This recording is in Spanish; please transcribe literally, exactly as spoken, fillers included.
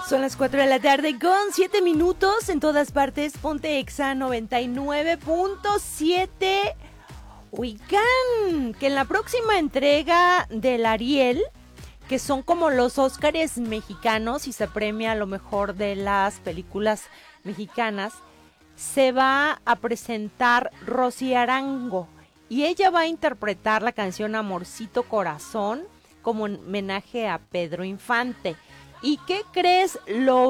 Son las cuatro de la tarde con siete minutos en todas partes. Ponte Exa noventa y nueve punto siete. Oigan, que en la próxima entrega del Ariel, que son como los Óscares mexicanos y se premia a lo mejor de las películas mexicanas, se va a presentar Rosy Arango y ella va a interpretar la canción Amorcito Corazón como homenaje a Pedro Infante. ¿Y qué crees? Lo